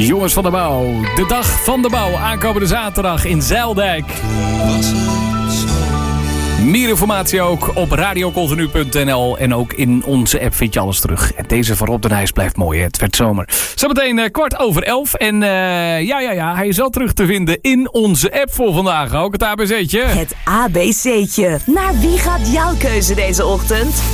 De jongens van de bouw. De dag van de bouw. Aankomende zaterdag in Zijldijk. Meer informatie ook op radiocontinu.nl. En ook in onze app vind je alles terug. En deze van Rob de Nijs blijft mooi, hè? Het werd zomer. Zometeen 11:15. En hij is wel terug te vinden in onze app voor vandaag. Ook het ABC'tje. Het ABC'tje. Naar wie gaat jouw keuze deze ochtend?